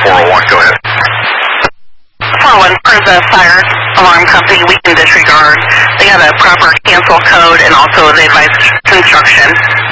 401, go ahead. 401 for the fire alarm company, we can disregard. They have a proper cancel code and also the advice construction.